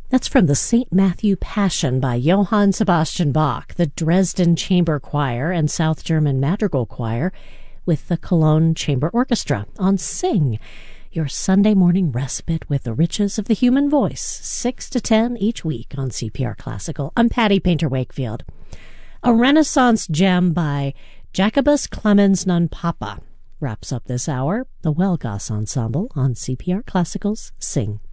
That's from the St. Matthew Passion by Johann Sebastian Bach, the Dresden Chamber Choir and South German Madrigal Choir with the Cologne Chamber Orchestra on Sing, your Sunday morning respite with the riches of the human voice, 6 to 10 each week on CPR Classical. I'm Patty Painter-Wakefield. A Renaissance gem by Jacobus Clemens non Papa wraps up this hour, the Welgas Ensemble on CPR Classical's Sing.